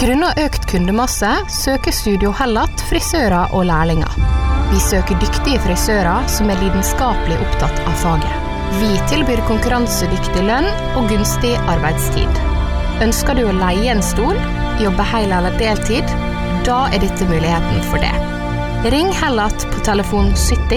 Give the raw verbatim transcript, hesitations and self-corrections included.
Grunnet økt kundemasse søker Studio Hellat frisører og lærlinger. Vi søker dyktige frisører som er lidenskapelig opptatt av faget. Vi tilbyr konkurransedyktig lønn og gunstig arbeidstid. Ønsker du å leie en stol, jobbe hel eller deltid? Da er dette muligheten for det. Ring Hellat på telefon sytti